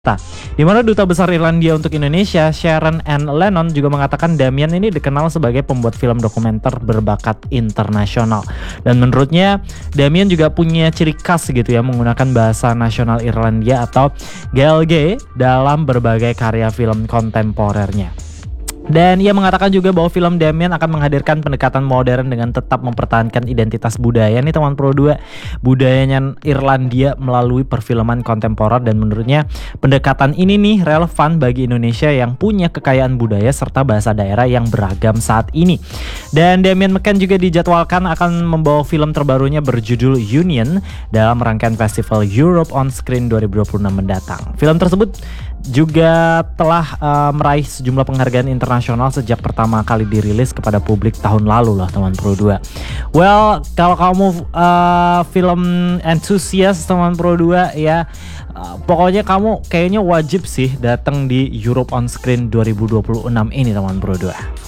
Di mana Duta Besar Irlandia untuk Indonesia, Sharon Ann Lennon juga mengatakan Damien ini dikenal sebagai pembuat film dokumenter berbakat internasional. Dan menurutnya, Damien juga punya ciri khas gitu ya, menggunakan bahasa nasional Irlandia atau Gaeilge dalam berbagai karya film kontemporernya. Dan ia mengatakan juga bahwa film Damien akan menghadirkan pendekatan modern dengan tetap mempertahankan identitas budaya nih teman Pro 2, budayanya Irlandia melalui perfilman kontemporer, dan menurutnya pendekatan ini nih relevan bagi Indonesia yang punya kekayaan budaya serta bahasa daerah yang beragam saat ini. Dan Damien McCann juga dijadwalkan akan membawa film terbarunya berjudul Union dalam rangkaian Festival Europe on Screen 2026 mendatang. Film tersebut juga telah meraih sejumlah penghargaan internasional sejak pertama kali dirilis kepada publik tahun lalu lah teman Pro 2. Well, kalau kamu film enthusiast teman Pro 2 ya, pokoknya kamu kayaknya wajib sih datang di Europe on Screen 2026 ini teman Pro 2.